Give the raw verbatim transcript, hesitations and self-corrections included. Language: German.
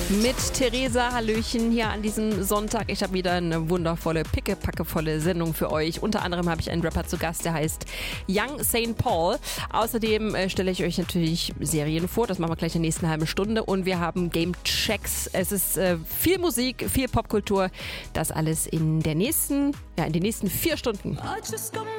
Mit Theresa, hallöchen, hier an diesem Sonntag. Ich habe wieder eine wundervolle, pickepackevolle Sendung für euch. Unter anderem habe ich einen Rapper zu Gast, der heißt Young Saint Paul. Außerdem äh, stelle ich euch natürlich Serien vor, das machen wir gleich in der nächsten halben Stunde. Und wir haben Game Checks. Es ist äh, viel Musik, viel Popkultur. Das alles in der nächsten, ja, in den nächsten vier Stunden.